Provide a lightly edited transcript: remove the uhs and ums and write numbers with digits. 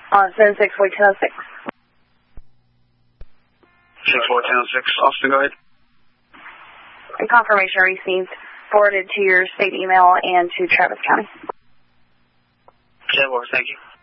Send 64106. 64106, Austin, go ahead. And confirmation received, forwarded to your state email and to Travis County. 10-4, thank you.